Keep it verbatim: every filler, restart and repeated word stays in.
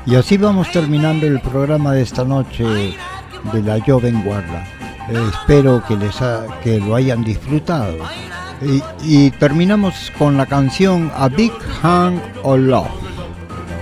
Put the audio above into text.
Y así vamos terminando el programa de esta noche de La Joven Guarda. Eh, espero que, les ha, que lo hayan disfrutado. Y, y terminamos con la canción A Big Hunk of Love.